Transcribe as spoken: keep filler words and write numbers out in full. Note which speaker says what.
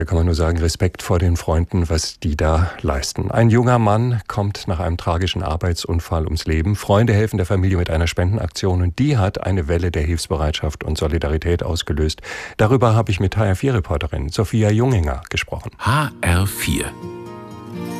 Speaker 1: Da kann man nur sagen, Respekt vor den Freunden, was die da leisten. Ein junger Mann kommt nach einem tragischen Arbeitsunfall ums Leben. Freunde helfen der Familie mit einer Spendenaktion und die hat eine Welle der Hilfsbereitschaft und Solidarität ausgelöst. Darüber habe ich mit H R vier Reporterin Sophia Junginger gesprochen.
Speaker 2: H R vier,